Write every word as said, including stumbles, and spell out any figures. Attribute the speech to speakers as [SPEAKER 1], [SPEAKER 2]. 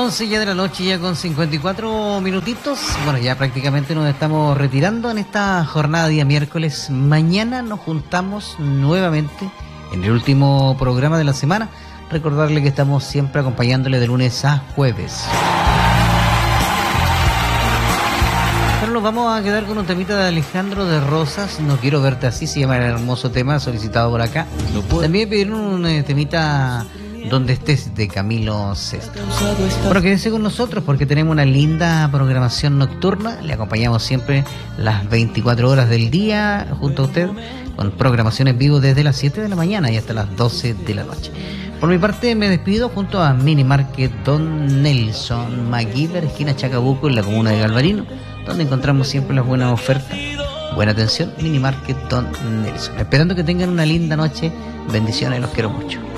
[SPEAKER 1] once ya de la noche, ya con cincuenta y cuatro minutitos. Bueno, ya prácticamente nos estamos retirando en esta jornada día miércoles. Mañana nos juntamos nuevamente en el último programa de la semana. Recordarle que estamos siempre acompañándole de lunes a jueves. Pero nos vamos a quedar con un temita de Alejandro de Rosas. No quiero verte así, se llama el hermoso tema solicitado por acá. No puedo. También pidieron un eh, temita Donde estés, de Camilo Sesto. Bueno, quédense con nosotros porque tenemos una linda programación nocturna. Le acompañamos siempre las veinticuatro horas del día junto a usted, con programación en vivo desde las siete de la mañana y hasta las doce de la noche. Por mi parte me despido junto a Mini Market Don Nelson MacGyver, esquina Chacabuco, en la comuna de Galvarino, donde encontramos siempre las buenas ofertas. Buena atención, Mini Market Don Nelson. Esperando que tengan una linda noche. Bendiciones, los quiero mucho.